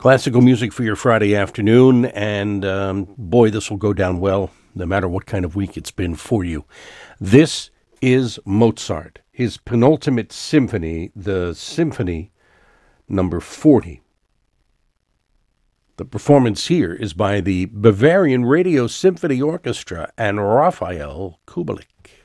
Classical music for your Friday afternoon, and boy, this will go down well no matter what kind of week it's been for you. This is Mozart, his penultimate symphony, the Symphony number 40. The performance here is by the Bavarian Radio Symphony Orchestra and Raphael Kubelik.